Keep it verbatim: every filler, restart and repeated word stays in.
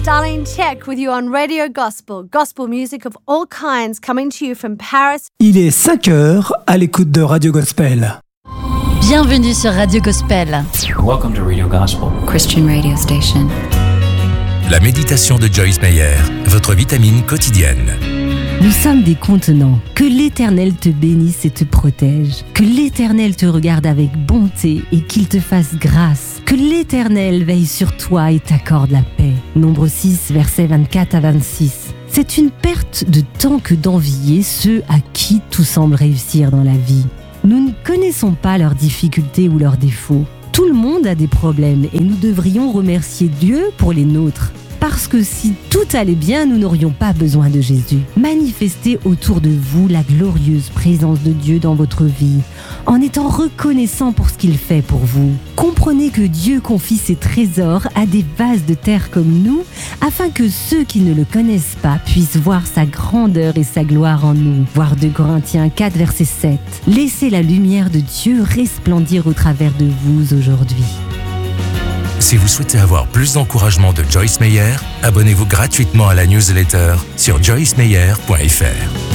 Darlene Zschech with you on Radio Gospel. Gospel music of all kinds coming to you from Paris. Il est cinq heures à l'écoute de Radio Gospel. Bienvenue sur Radio Gospel. Welcome to Radio Gospel, Christian radio station. La méditation de Joyce Meyer, votre vitamine quotidienne. Nous sommes des contenants. Que l'Éternel te bénisse et te protège. Que l'Éternel te regarde avec bonté et qu'il te fasse grâce. Que l'Éternel veille sur toi et t'accorde la paix. Nombre six, versets vingt-quatre à vingt-six. C'est une perte de temps que d'envier ceux à qui tout semble réussir dans la vie. Nous ne connaissons pas leurs difficultés ou leurs défauts. Tout le monde a des problèmes et nous devrions remercier Dieu pour les nôtres. Parce que si tout allait bien, nous n'aurions pas besoin de Jésus. Manifestez autour de vous la glorieuse présence de Dieu dans votre vie, en étant reconnaissant pour ce qu'il fait pour vous. Comprenez que Dieu confie ses trésors à des vases de terre comme nous, afin que ceux qui ne le connaissent pas puissent voir sa grandeur et sa gloire en nous. Voir deux Corinthiens quatre, verset sept. Laissez la lumière de Dieu resplendir au travers de vous aujourd'hui. Si vous souhaitez avoir plus d'encouragement de Joyce Meyer, abonnez-vous gratuitement à la newsletter sur joyce meyer point f r.